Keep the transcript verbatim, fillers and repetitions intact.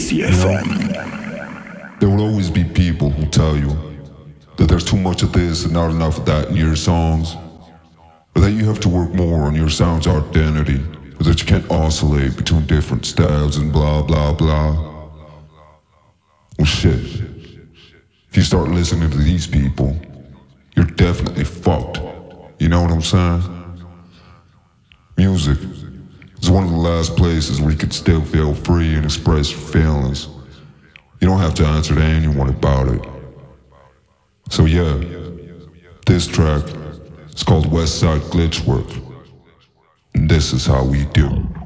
You know, there will always be people who tell you that there's too much of this and not enough of that in your songs, or that you have to work more on your sound's identity, or that you can't oscillate between different styles and blah blah blah. Well shit, if you start listening to these people, you're definitely fucked. You know what I'm saying? Music is one of the last places where you can still feel free and express your feelings. You don't have to answer to anyone about it. So yeah, this track is called West Side Glitchwork, and this is how we do.